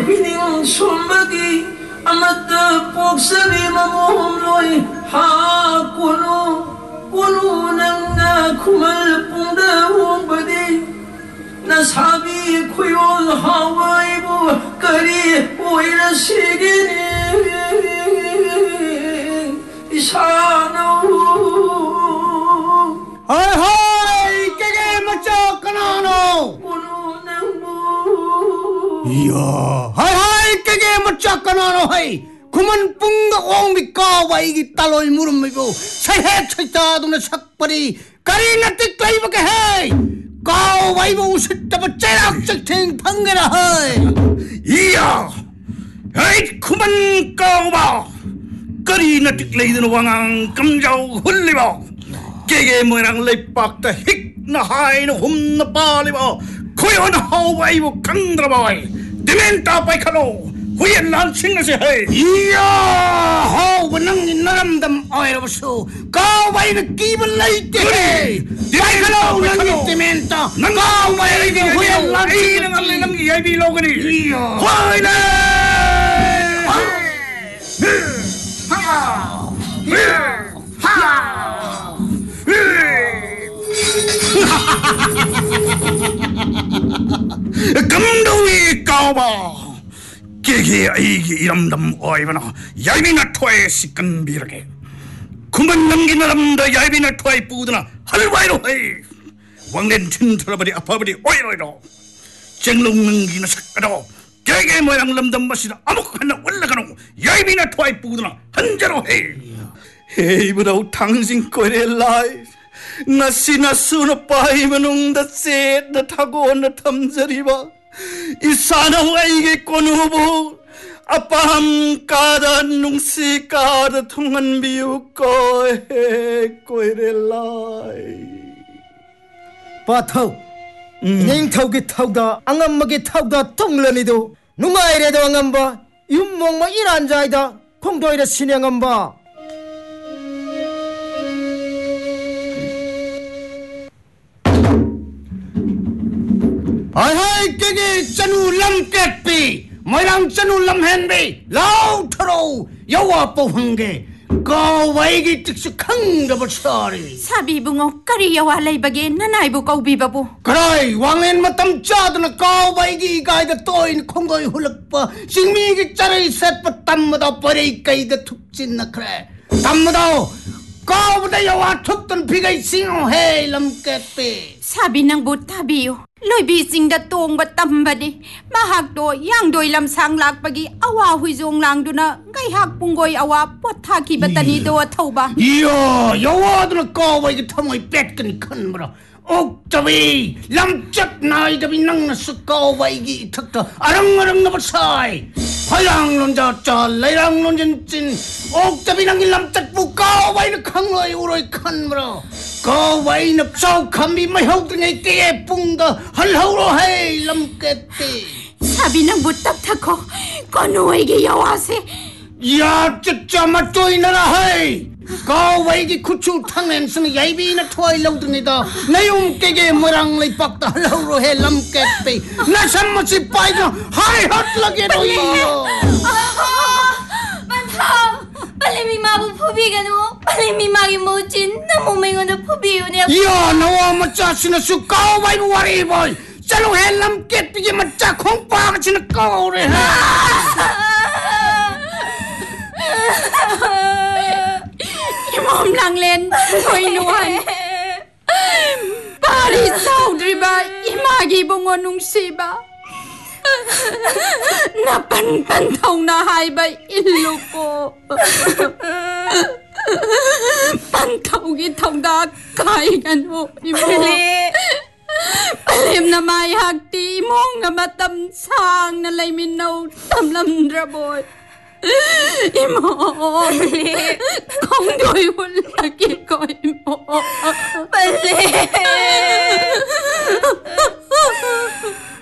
휘닝 손바디 아마따 복사비 마모홈로이 하꼬노 꼬노낭나 쿠말 뽕다 홈바디 나 사비 코yon 하와이보 까리 오이라 시기니 이사노 하이 깨게 맞자 까나노 이야 하이 깨게 맞자 까나노 하이 그만 뿡가 옹비까 와이기 딸로이 무릎미고 살해 철다 동네 삭발이 까리나 띠까이밖에 해 까오 와이보 우슬따바 째락쩍탱 방개라 하이 이야 에이 그만 까오바 까리나 띠까이드는 왕앙 깜자오 흘리바 깨게 뭐랑 레빡다 힉나 하이는 홈나 빨리바 코요나 하와이보 강드라바이 디멘타 바이카노 후엔 난 칭나세 해 이야 하우번능이 나람담 아이러버수 까와이는 끼벌 나이때 바이카노 능이 디멘타 까와이는 후엔 난 칭나세 남기 야이비 로그니 이야 화이네 감동이 까봐 깨게 아이기 이람담 어이바나 야이비나 토에 시끈 비르게 그만 남기나 람다 야이비나 토에 뿌드나 할와이로 해 왕랜 튼트라버리 아파버리 오이로이로 쟁롱 능기나 삭가로 깨게 모양 람담 마시나 아무거나 올라가노 야이비나 토에 뿌드나 한자로 해 헤이브라우 당신 꼬레라이 나시나 수나 빠이면 웅다 쎄나 타고 나 탐자리바 이 사나와 이게 꼬누보 아빠함 까다 눅시 까다 통한 비우꺼 해 꼬레라이 바타우 닝타우게 타우다 앙암마게 타우다 통런이도 누가이래도 앙암바 윤몽마 일한자이다 콩도이래 신양암바 아하이 깨게 짜누람 깨삐 뭐랑 짜누람 헨비 라우터로 여와뽀 황게 까와이기 tiksikang dabasari Sabi bungo kariyawa laybagi nanaybo kaubibabu Karay wangin matam chad na 까와이기 가이다 또인 콩고이 hulakpa 싱미기 짜라이 셋pa tamada paray kaida tuksin na kre tamada 까보다 여와 툭던 비가이 싱어 헤이 람깨삐 Sabi ng butabiyo Loy sing da tong batambadi mahakdo yang doi lam sang lak pagi awa huizong lang duna ngay hak punggoy awa pothaki batani do thauba 이야 여와들 까와이기 타모이 뺏긴 큰 뭐라 옥잡이 람짝 나이잡이 낭나스 까와이기 탁다 아랑아랑 나버사이 화양론자 짤라이랑론진진 옥잡이 낭기 람짝부 까와이는 강로이 우로이 큰 뭐라 까와이는 싸우감비 마형등에 깨에 뿡가 할하우로 헤이 람깨띠 Sabi ng butak tako konoyge yawase 야 진짜 맞조이 나라 헤이 까와이기 구추 탕냄스는 야이비나 토아일라우드니다 나용 깨게 뭐랑 레이빡다 할라우로 해 람깨삐 나 삼모시 빠이죠 하이 헛라게로 이요 만타 빨리 마부 포비가노 빨리 마기 모진 너무 맹어도 포비요네 이야 나와 맞자 시나수 까와이고 와리보이 짤로 해 람깨삐게 맞자 콩빠가 치는 까오래 Imom lang len koinuan Pari saudriba imagi bungo nung siba Napanpantaw na haiba ilo ko Pantaw gitaw da kaingan mo imo Palim na may hagti imong nga matamsang na layminaw tamlam drabot Imo, kung do'y hulaki ko, Imo. 빨리